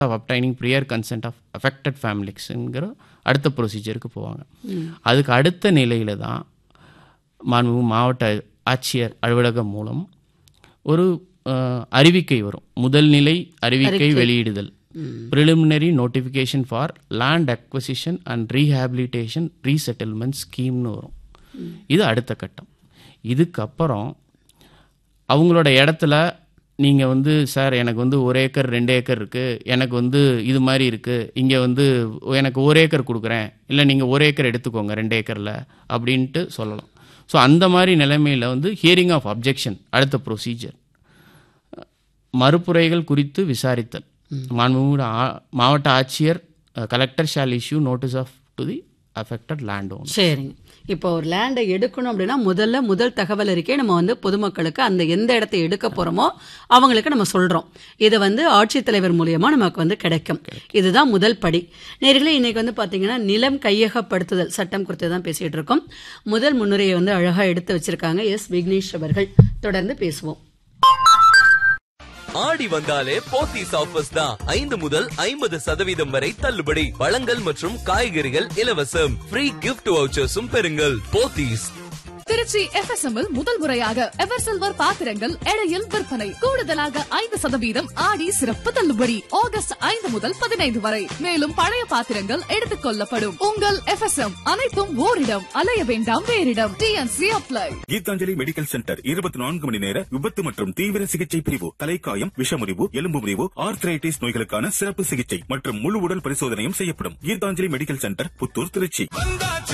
Of obtaining prior consent of affected ஃபேமிலிஸ்ங்கிற அடுத்த ப்ரொசீஜருக்கு போவாங்க. அதுக்கு அடுத்த நிலையில் தான் மாவட்ட ஆட்சியர் அலுவலகம் மூலம் ஒரு அறிவிக்கை வரும். முதல் நிலை அறிவிக்கை வெளியிடுதல், preliminary notification for land acquisition and rehabilitation resettlement ஸ்கீம்னு வரும். இது அடுத்த கட்டம். இதுக்கப்புறம் அவங்களோட இடத்துல நீங்கள் சார் எனக்கு 1 ஏக்கர் 2 ஏக்கர் இருக்குது, எனக்கு இது மாதிரி இருக்குது, இங்கே எனக்கு 1 ஏக்கர் கொடுக்குறேன், இல்லை நீங்கள் 1 ஏக்கர் எடுத்துக்கோங்க 2 ஏக்கரில் அப்படின்ட்டு சொல்லலாம். ஸோ அந்த மாதிரி நிலைமையில் ஹியரிங் ஆஃப் அப்ஜெக்ஷன் அடுத்த ப்ரொசீஜர். மறுப்புரைகள் குறித்து விசாரித்தல். மாவட்ட ஆட்சியர் collector shawl issue notice of to the affected land owner. சரிங்க. இப்போ ஒரு லேண்டை எடுக்கணும் அப்படின்னா முதல் தகவல் அறிக்கை நம்ம பொதுமக்களுக்கு அந்த எந்த இடத்தை எடுக்க போறோமோ அவங்களுக்கு நம்ம சொல்றோம். இதை ஆட்சித்தலைவர் மூலியமா நமக்கு கிடைக்கும். இதுதான் முதல் படி. நேர்களே, இன்னைக்கு பாத்தீங்கன்னா நிலம் கையகப்படுத்துதல் சட்டம் குறித்து தான் பேசிட்டு இருக்கோம். முதல் முன்னுரையை அழகா எடுத்து வச்சிருக்காங்க எஸ் விக்னேஷ் அவர்கள். தொடர்ந்து பேசுவோம். ஆடி வந்தாலே போத்தீஸ் ஆஃபர்ஸ் தான். 5 முதல் 50% வரை தள்ளுபடி. பழங்கள் மற்றும் காய்கறிகள் இலவசம். ஃப்ரீ கிஃப்ட் வவுச்சர்ஸும் பெறுங்கள். போத்தீஸ். திருச்சி FSMல் முதல் முறையாக எவர் சில்வர் பாத்திரங்கள் எடையில் விற்பனை. கூடுதலாக 5% ஆடி சிறப்பு தள்ளுபடி. ஆகஸ்ட் 5 முதல் 15 வரை. மேலும் பழைய பாத்திரங்கள் எடுத்துக் கொள்ளப்படும். உங்கள் FSM அனைத்தும் ஓரிடம், அலைய வேண்டாம் வேறிடம். TNC apply. Gitanjali medical centre 24 மணி நேர விபத்து மற்றும் தீவிர சிகிச்சை பிரிவு. தலைக்காயம், விஷமுறிவு, எலும்பு முறிவு, ஆர்த்ரைட்டிஸ் நோய்களுக்கான சிறப்பு சிகிச்சை மற்றும் முழு உடல் பரிசோதனையும் செய்யப்படும். Gitanjali medical centre, Puthur, Trichy.